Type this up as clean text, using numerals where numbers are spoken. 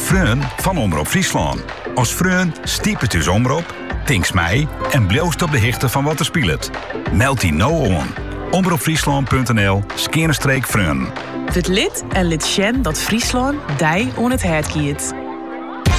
Freun van Omroep Friesland. Als Freun stiep het dus omroep, tinks mij en bloost op de hichte van wat er speelt. Meld die nou on. omroepfriesland.nl/Freun. Het lid en lid Sjen dat Friesland dij on het hert kiet.